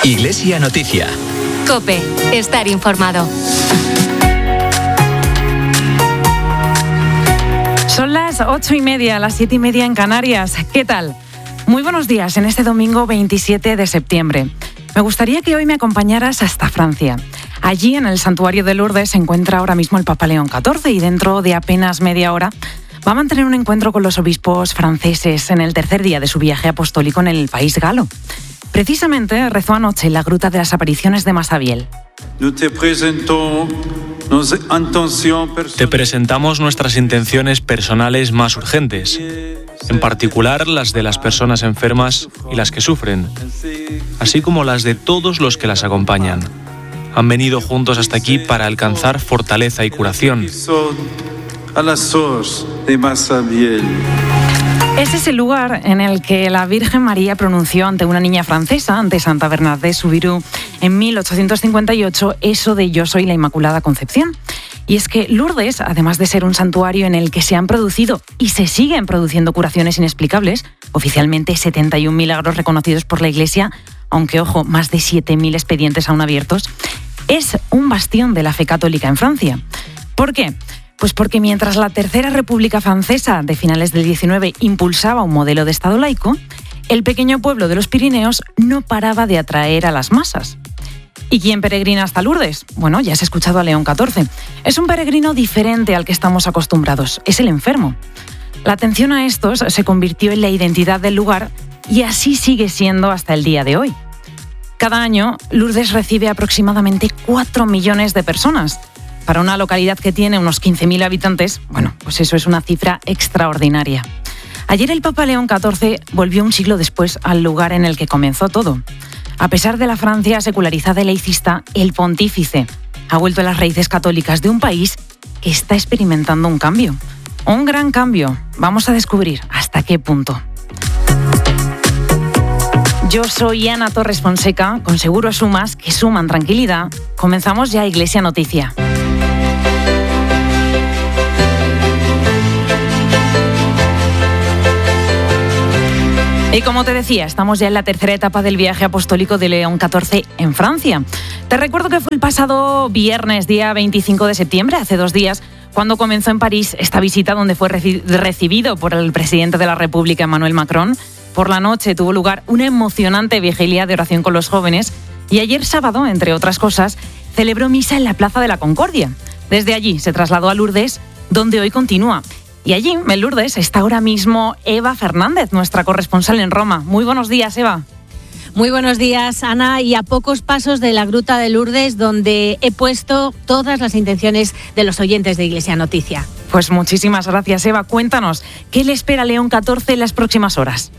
Iglesia Noticia. COPE. Estar informado. Son las 8:30, las 7:30 en Canarias. ¿Qué tal? Muy buenos días en este domingo 27 de septiembre. Me gustaría que hoy me acompañaras hasta Francia. Allí, en el santuario de Lourdes, se encuentra ahora mismo el Papa León XIV y dentro de apenas media hora va a mantener un encuentro con los obispos franceses en el tercer día de su viaje apostólico en el país galo. Precisamente rezó anoche en la Gruta de las Apariciones de Massabielle. Te presentamos nuestras intenciones personales más urgentes, en particular las de las personas enfermas y las que sufren, así como las de todos los que las acompañan. Han venido juntos hasta aquí para alcanzar fortaleza y curación. Ese es el lugar en el que la Virgen María pronunció ante una niña francesa, ante Santa Bernadette Soubirous, en 1858, eso de yo soy la Inmaculada Concepción. Y es que Lourdes, además de ser un santuario en el que se han producido y se siguen produciendo curaciones inexplicables, oficialmente 71 milagros reconocidos por la Iglesia, aunque ojo, más de 7.000 expedientes aún abiertos, es un bastión de la fe católica en Francia. ¿Por qué? Pues porque mientras la Tercera República Francesa de finales del XIX impulsaba un modelo de Estado laico, el pequeño pueblo de los Pirineos no paraba de atraer a las masas. ¿Y quién peregrina hasta Lourdes? Bueno, ya has escuchado a León XIV. Es un peregrino diferente al que estamos acostumbrados, es el enfermo. La atención a estos se convirtió en la identidad del lugar y así sigue siendo hasta el día de hoy. Cada año, Lourdes recibe aproximadamente 4 millones de personas. Para una localidad que tiene unos 15.000 habitantes, bueno, pues eso es una cifra extraordinaria. Ayer el Papa León XIV volvió un siglo después al lugar en el que comenzó todo. A pesar de la Francia secularizada y laicista, el pontífice ha vuelto a las raíces católicas de un país que está experimentando un cambio. Un gran cambio. Vamos a descubrir hasta qué punto. Yo soy Ana Torres Fonseca, con Seguro Sumas, que suman tranquilidad. Comenzamos ya Iglesia Noticia. Y como te decía, estamos ya en la tercera etapa del viaje apostólico de León XIV en Francia. Te recuerdo que fue el pasado viernes, día 25 de septiembre, hace 2 días, cuando comenzó en París esta visita donde fue recibido por el presidente de la República, Emmanuel Macron. Por la noche tuvo lugar una emocionante vigilia de oración con los jóvenes y ayer sábado, entre otras cosas, celebró misa en la Plaza de la Concordia. Desde allí se trasladó a Lourdes, donde hoy continúa. Y allí, en Lourdes, está ahora mismo Eva Fernández, nuestra corresponsal en Roma. Muy buenos días, Eva. Muy buenos días, Ana, y a pocos pasos de la Gruta de Lourdes, donde he puesto todas las intenciones de los oyentes de Iglesia Noticia. Pues muchísimas gracias, Eva. Cuéntanos, ¿qué le espera a León XIV en las próximas horas?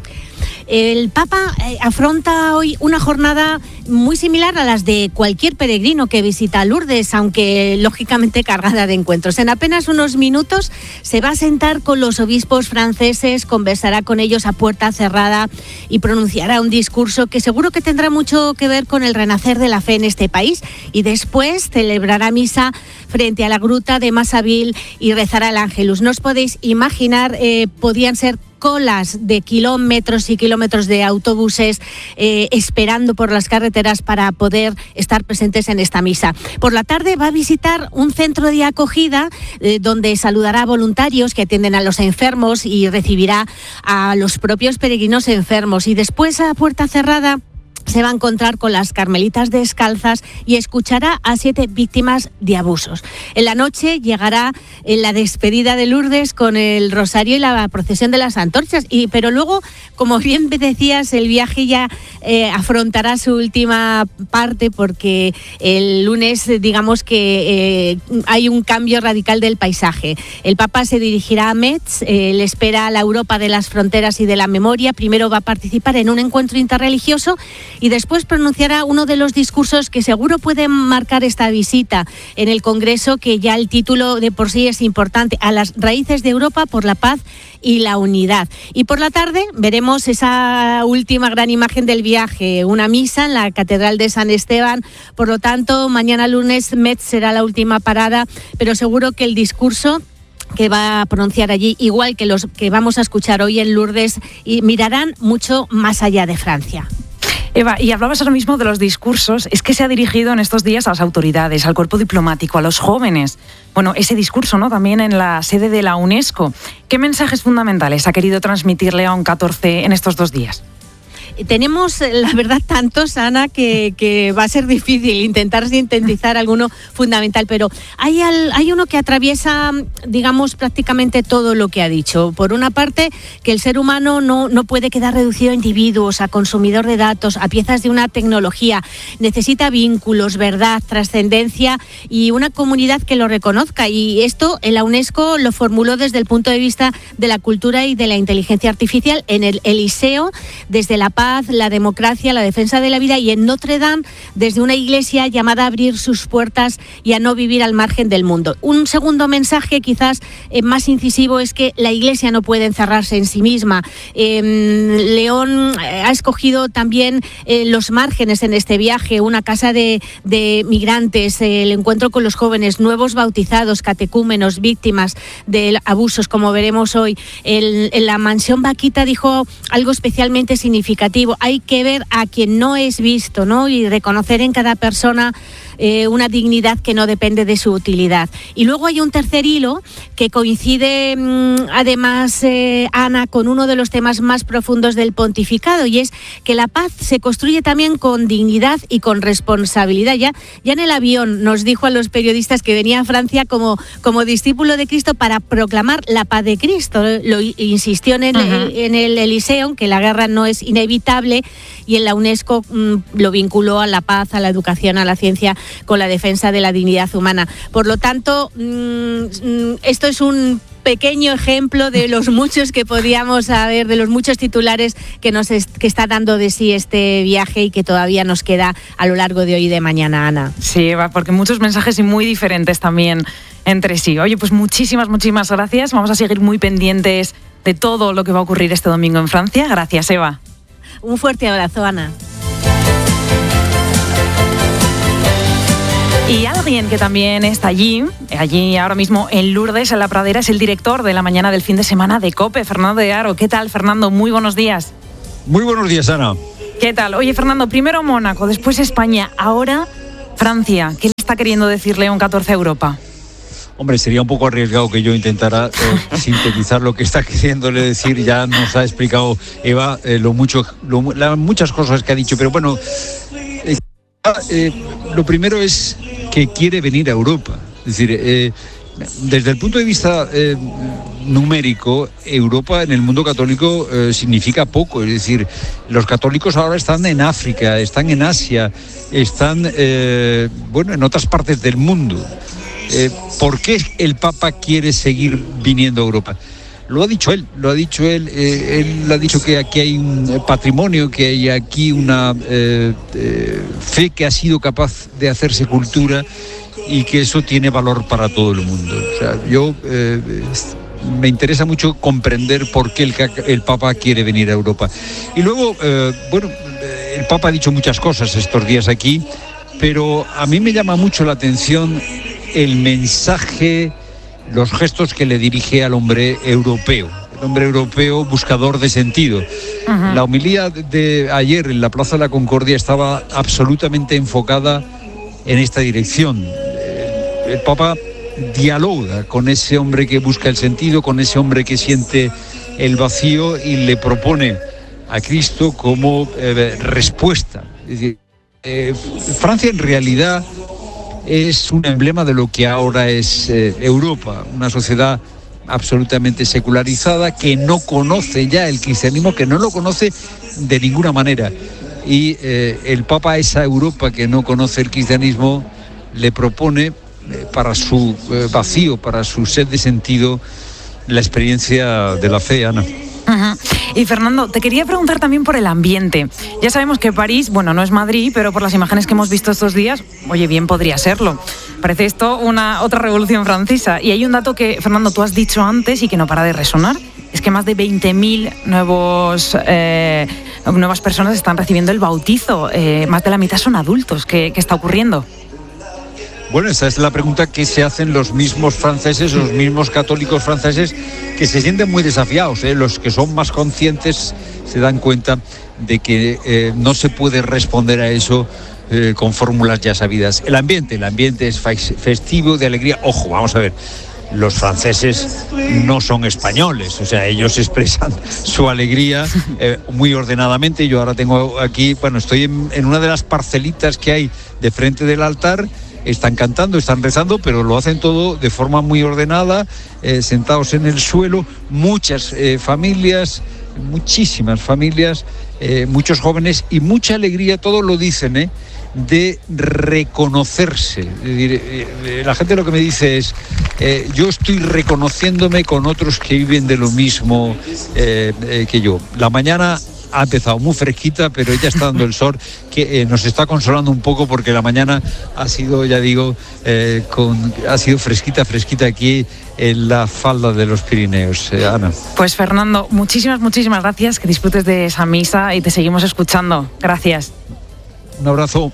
El Papa afronta hoy una jornada muy similar a las de cualquier peregrino que visita Lourdes, aunque lógicamente cargada de encuentros. En apenas unos minutos se va a sentar con los obispos franceses, conversará con ellos a puerta cerrada y pronunciará un discurso que seguro que tendrá mucho que ver con el renacer de la fe en este país. Y después celebrará misa frente a la Gruta de Massabielle y rezará el Ángelus. No os podéis imaginar, podían ser colas de kilómetros y kilómetros de autobuses esperando por las carreteras para poder estar presentes en esta misa. Por la tarde va a visitar un centro de acogida donde saludará a voluntarios que atienden a los enfermos y recibirá a los propios peregrinos enfermos. Y después, a puerta cerrada, se va a encontrar con las Carmelitas Descalzas y escuchará a 7 víctimas de abusos. En la noche llegará la despedida de Lourdes con el rosario y la procesión de las antorchas. Pero luego, como bien decías, el viaje ya afrontará su última parte, porque el lunes, digamos que hay un cambio radical del paisaje. El Papa se dirigirá a Metz, le espera a la Europa de las fronteras y de la memoria. Primero va a participar en un encuentro interreligioso y después pronunciará uno de los discursos que seguro pueden marcar esta visita en el Congreso, que ya el título de por sí es importante: a las raíces de Europa por la paz y la unidad. Y por la tarde veremos esa última gran imagen del viaje, una misa en la Catedral de San Esteban. Por lo tanto, mañana lunes Metz será la última parada, pero seguro que el discurso que va a pronunciar allí, igual que los que vamos a escuchar hoy en Lourdes, y mirarán mucho más allá de Francia. Eva, y hablabas ahora mismo de los discursos, es que se ha dirigido en estos días a las autoridades, al cuerpo diplomático, a los jóvenes. Bueno, ese discurso, ¿no?, también en la sede de la UNESCO. ¿Qué mensajes fundamentales ha querido transmitir León XIV en estos 2 días? Tenemos, la verdad, tantos, Ana, que va a ser difícil intentar sintetizar alguno fundamental, pero hay uno que atraviesa, digamos, prácticamente todo lo que ha dicho. Por una parte, que el ser humano no puede quedar reducido a individuos, a consumidor de datos, a piezas de una tecnología. Necesita vínculos, verdad, trascendencia y una comunidad que lo reconozca. Y esto la UNESCO lo formuló desde el punto de vista de la cultura y de la inteligencia artificial en el Eliseo, desde la paz, la democracia, la defensa de la vida, y en Notre Dame desde una iglesia llamada a abrir sus puertas y a no vivir al margen del mundo. Un segundo mensaje quizás más incisivo es que la iglesia no puede encerrarse en sí misma. León ha escogido también los márgenes en este viaje, una casa de migrantes, el encuentro con los jóvenes, nuevos bautizados, catecúmenos, víctimas de abusos, como veremos hoy. En la mansión Vaquita dijo algo especialmente significativo: hay que ver a quien no es visto, ¿no?, y reconocer en cada persona una dignidad que no depende de su utilidad. Y luego hay un tercer hilo que coincide además, Ana, con uno de los temas más profundos del pontificado, y es que la paz se construye también con dignidad y con responsabilidad. Ya en el avión nos dijo a los periodistas que venía a Francia como discípulo de Cristo para proclamar la paz de Cristo. Lo insistió en el Eliseo, que la guerra no es inevitable, y en la UNESCO lo vinculó a la paz, a la educación, a la ciencia, con la defensa de la dignidad humana. Por lo tanto, esto es un pequeño ejemplo de los muchos que podíamos haber, de los muchos titulares que está dando de sí este viaje y que todavía nos queda a lo largo de hoy y de mañana, Ana. Sí, Eva, porque muchos mensajes y muy diferentes también entre sí. Oye, pues muchísimas gracias. Vamos a seguir muy pendientes de todo lo que va a ocurrir este domingo en Francia. Gracias, Eva. Un fuerte abrazo, Ana. Y alguien que también está allí ahora mismo en Lourdes, en la Pradera, es el director de la mañana del fin de semana de COPE, Fernando de Haro. ¿Qué tal, Fernando? Muy buenos días. Muy buenos días, Ana. ¿Qué tal? Oye, Fernando, primero Mónaco, después España, ahora Francia. ¿Qué le está queriendo decir León XIV a Europa? Hombre, sería un poco arriesgado que yo intentara sintetizar lo que está queriéndole decir. Ya nos ha explicado Eva muchas cosas que ha dicho, pero bueno, lo primero es que quiere venir a Europa. Es decir, desde el punto de vista numérico, Europa en el mundo católico significa poco. Es decir, los católicos ahora están en África, están en Asia, están en otras partes del mundo. ¿Por qué el Papa quiere seguir viniendo a Europa? Lo ha dicho él, él ha dicho que aquí hay un patrimonio, que hay aquí una fe que ha sido capaz de hacerse cultura y que eso tiene valor para todo el mundo. O sea, me interesa mucho comprender por qué el Papa quiere venir a Europa. Y luego, el Papa ha dicho muchas cosas estos días aquí, pero a mí me llama mucho la atención el mensaje, los gestos que le dirige al hombre europeo, el hombre europeo buscador de sentido. Uh-huh. La homilía de ayer en la Plaza de la Concordia estaba absolutamente enfocada en esta dirección. El Papa dialoga con ese hombre que busca el sentido, con ese hombre que siente el vacío y le propone a Cristo como respuesta. Es decir, Francia en realidad es un emblema de lo que ahora es Europa, una sociedad absolutamente secularizada que no conoce ya el cristianismo, que no lo conoce de ninguna manera. Y el Papa a esa Europa que no conoce el cristianismo le propone para su vacío, para su sed de sentido, la experiencia de la fe, Ana. Uh-huh. Y Fernando, te quería preguntar también por el ambiente. Ya sabemos que París, no es Madrid, pero por las imágenes que hemos visto estos días, oye, bien podría serlo. Parece esto otra revolución francesa. Y hay un dato que, Fernando, tú has dicho antes y que no para de resonar, es que más de 20.000 nuevas personas están recibiendo el bautizo. Más de la mitad son adultos. ¿Qué está ocurriendo? Bueno, esa es la pregunta que se hacen los mismos franceses, los mismos católicos franceses, que se sienten muy desafiados. Los que son más conscientes se dan cuenta de que no se puede responder a eso con fórmulas ya sabidas. El ambiente es festivo, de alegría. Ojo, vamos a ver, los franceses no son españoles, o sea, ellos expresan su alegría muy ordenadamente. Yo ahora tengo aquí, estoy en una de las parcelitas que hay de frente del altar. Están cantando, están rezando, pero lo hacen todo de forma muy ordenada, sentados en el suelo. Muchas familias, muchísimas familias, muchos jóvenes y mucha alegría, todos lo dicen, de reconocerse. Es decir, la gente lo que me dice es, yo estoy reconociéndome con otros que viven de lo mismo que yo. La mañana ha empezado muy fresquita, pero ya está dando el sol, que nos está consolando un poco, porque la mañana ha sido, ya digo, ha sido fresquita aquí en la falda de los Pirineos. Ana. Pues Fernando, muchísimas gracias, que disfrutes de esa misa y te seguimos escuchando. Gracias. Un abrazo.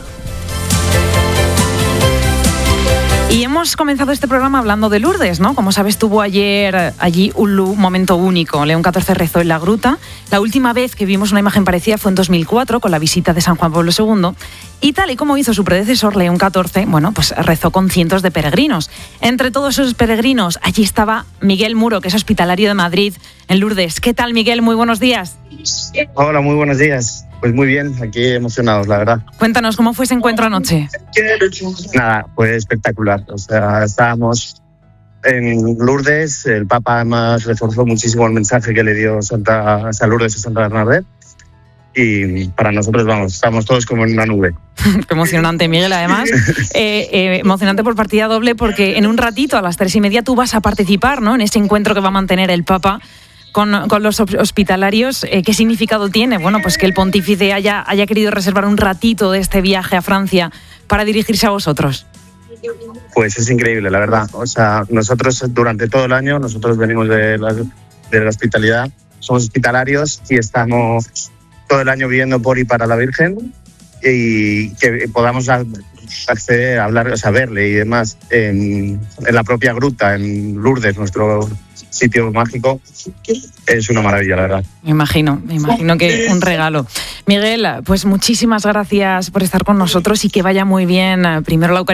Y hemos comenzado este programa hablando de Lourdes, ¿no? Como sabes, tuvo ayer allí un momento único. León XIV rezó en la gruta. La última vez que vimos una imagen parecida fue en 2004, con la visita de San Juan Pablo II. Y tal y como hizo su predecesor, León XIV, pues rezó con cientos de peregrinos. Entre todos esos peregrinos, allí estaba Miguel Muro, que es hospitalario de Madrid, en Lourdes. ¿Qué tal, Miguel? Muy buenos días. Hola, muy buenos días. Pues muy bien, aquí emocionados, la verdad. Cuéntanos, ¿cómo fue ese encuentro anoche? Nada, fue espectacular. O sea, estábamos en Lourdes, el Papa además reforzó muchísimo el mensaje que le dio San Lourdes y Santa Bernadette. Y para nosotros, estamos todos como en una nube. Qué emocionante, Miguel, además. Emocionante por partida doble, porque en un ratito, a las 3:30, tú vas a participar, ¿no?, en ese encuentro que va a mantener el Papa con los hospitalarios. ¿Qué significado tiene? Pues que el pontífice haya querido reservar un ratito de este viaje a Francia para dirigirse a vosotros. Pues es increíble, la verdad. O sea, nosotros durante todo el año, nosotros venimos de la hospitalidad, somos hospitalarios y estamos todo el año viviendo por y para la Virgen, y que podamos acceder, hablar, o sea, verle y demás en la propia gruta, en Lourdes, nuestro sitio mágico, es una maravilla, la verdad. Me imagino que un regalo. Miguel, pues muchísimas gracias por estar con nosotros y que vaya muy bien primero la Eucaristía